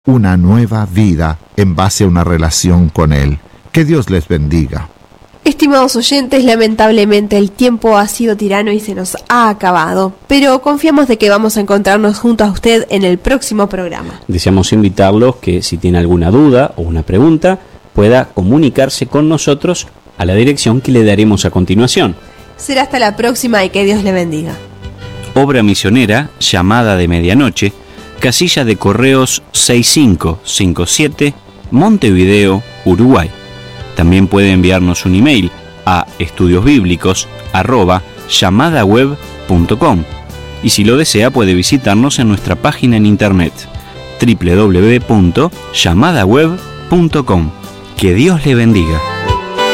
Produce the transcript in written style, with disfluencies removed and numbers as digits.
una nueva vida en base a una relación con Él. Que Dios les bendiga. Estimados oyentes, lamentablemente el tiempo ha sido tirano y se nos ha acabado, pero confiamos de que vamos a encontrarnos junto a usted en el próximo programa. Deseamos invitarlos que si tiene alguna duda o una pregunta, pueda comunicarse con nosotros a la dirección que le daremos a continuación. Será hasta la próxima y que Dios le bendiga. Obra misionera, Llamada de Medianoche, casilla de correos 6557, Montevideo, Uruguay. También puede enviarnos un email a estudiosbiblicos@llamadaweb.com y si lo desea puede visitarnos en nuestra página en internet www.llamadaweb.com. Que Dios le bendiga.